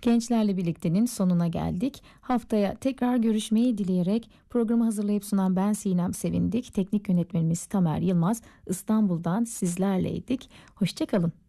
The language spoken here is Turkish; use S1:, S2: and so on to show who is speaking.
S1: Gençlerle Birlikte'nin sonuna geldik. Haftaya tekrar görüşmeyi dileyerek programı hazırlayıp sunan ben Sinem Sevindik. Teknik yönetmenimiz Tamer Yılmaz. İstanbul'dan sizlerleydik. Hoşçakalın.